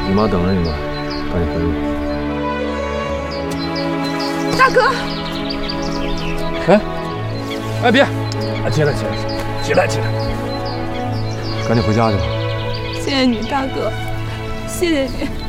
你妈等着你呢，赶紧回去。 大哥， 哎，别，起来，赶紧回家去吧。 谢谢你，大哥，谢谢你。